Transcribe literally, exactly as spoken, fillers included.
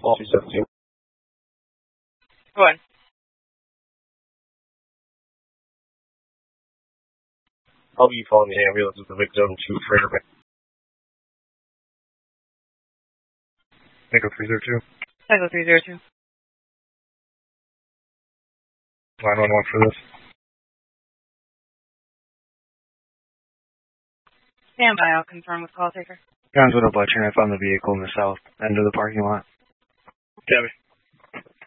All two seventeen. Go ahead. I'll be calling the ambulance with the victim to Freighter. Echo three zero two. Echo three zero two. nine one one for this. Stand by, I'll confirm with call taker. Guns with a blood turn. I found the vehicle in the south end of the parking lot. Copy.